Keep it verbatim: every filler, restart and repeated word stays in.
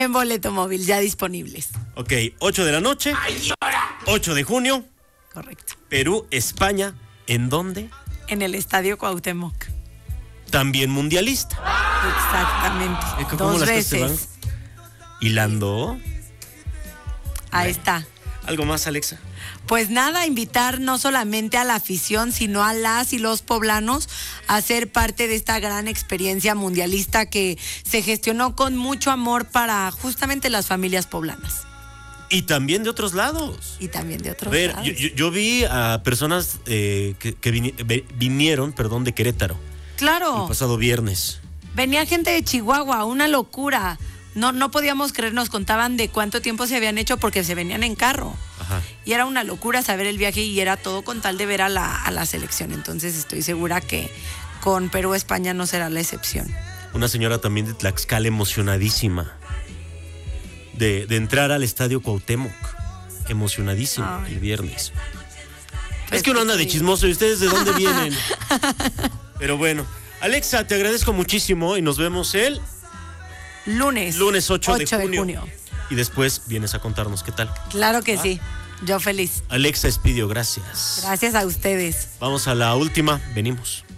En boleto móvil, ya disponibles. Ok, ocho de la noche, ocho de junio. Correcto. Perú, España, ¿en dónde? En el Estadio Cuauhtémoc. También mundialista. Exactamente. ¿Cómo Dos las cosas se van veces. hilando? Ahí Bueno. está. ¿Algo más, Alexa? Pues nada, invitar no solamente a la afición, sino a las y los poblanos a ser parte de esta gran experiencia mundialista que se gestionó con mucho amor para justamente las familias poblanas. Y también de otros lados. Y también de otros A ver, lados. yo, yo, yo vi a personas eh, que, que vini- ve- vinieron, perdón, de Querétaro. Claro. El pasado viernes. Venía gente de Chihuahua, una locura. No, no podíamos creer, nos contaban de cuánto tiempo se habían hecho porque se venían en carro. Ajá. Y era una locura saber el viaje y era todo con tal de ver a la, a la selección. Entonces estoy segura que con Perú, España no será la excepción. Una señora también de Tlaxcala emocionadísima de, de entrar al Estadio Cuauhtémoc. Emocionadísima. Ay. El viernes. Pues es que uno anda de sí. chismoso. ¿Y ustedes de dónde vienen? Pero bueno. Alexa, te agradezco muchísimo y nos vemos el Lunes. lunes ocho, ocho de, de junio. junio. Y después vienes a contarnos qué tal. Claro que ¿Ah? sí. Yo feliz. Alexa Espidio, gracias. Gracias a ustedes. Vamos a la última. Venimos.